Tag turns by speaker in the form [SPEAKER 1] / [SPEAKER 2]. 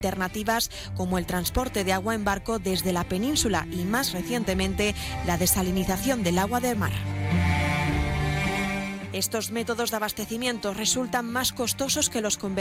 [SPEAKER 1] alternativas como el transporte de agua en barco desde la península y, más recientemente, la desalinización del agua del mar. Estos métodos de abastecimiento resultan más costosos que los convencionales